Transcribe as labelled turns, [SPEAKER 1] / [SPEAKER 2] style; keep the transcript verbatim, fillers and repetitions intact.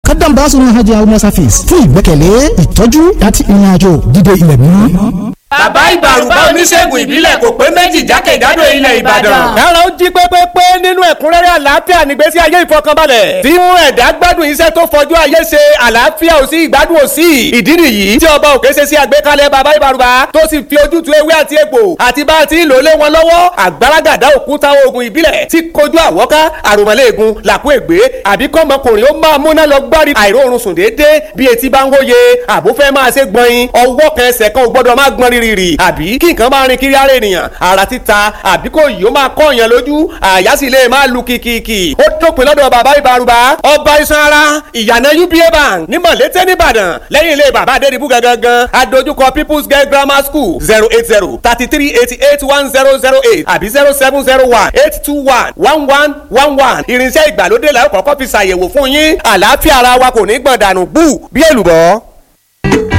[SPEAKER 1] Mukadam Baasunu Hajj and Umrah Service fún ìgbẹ́kẹ̀lé ìtọ́jú àti ìrìnàjò dídé ilẹ̀ mímọ́.
[SPEAKER 2] Bàbá Ìbàrùbá oníṣègùn ìbílẹ̀ kò pé méjì jákèjádò ilẹ̀ Ìbàdàn.
[SPEAKER 3] Ẹ̀rọ ń jí pépépé nínú ẹ̀kúnrẹ́rẹ́ àlàáfíà nígbésí ayé ìfọkànbalẹ̀. Tí mú ẹ̀dá gbádùn iṣẹ́ tó fọjú ayé ṣe àlàáfíà ò sí ìgbádùn ò sí. Ìdí nìyí tí ọba òkè ṣe sí àgbékalẹ̀ bàbá Ìbàrùbá tó sì fi ojútùú ewé àti egbò àti bá a ti lò lé wọn lọ́wọ́. Àgbàràgàdá òkúta oògùn ìbílẹ̀ tí kojú àwọ́ká àròmọ̀lẹ́ẹ̀gùn làkú ègbé àbí kọ́mọkùnrin ó máa múná lọ gbárí àìróorun sùn déédéé bí etí bá ń hóye àbúfẹ́ máa ṣe gbọ̀nyin ọwọ́ kan ẹsẹ̀ kan ò gbọ́dọ̀ máa gbọ́n rírì àbí kí nǹkan máa rin kiri ara ènìyàn ara títa àbí kò yìí ó máa kọ́ èèyàn lójú àyà sì lè máa lu kìkìkì ó dópin lọ́dọ̀ bàbá Ìbàrùbá ọba iṣan ara ìyànà U B A bank ní Mọ̀lété nìbàdàn lẹ́yìn ilé bàbá Adédìbú gangan adójúkọ People's Girl Grammar School zero eight zero thirty three eighty eight one zero zero eight àbí zero seven zero one eight two one one one one one irinṣẹ́ ìgbàlódé la ó kọ́kọ́ fi ṣàyẹ̀wò fún yín àlàáfíà ara wa kò ní gbọ̀n dànù bú bí èlùbọ́.